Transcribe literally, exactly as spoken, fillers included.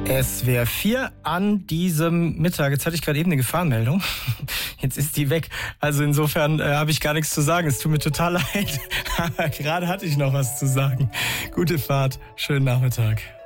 S W R vier an diesem Mittag. Jetzt hatte ich gerade eben eine Gefahrenmeldung. Jetzt ist die weg. Also insofern äh, habe ich gar nichts zu sagen. Es tut mir total leid. Aber gerade hatte ich noch was zu sagen. Gute Fahrt. Schönen Nachmittag.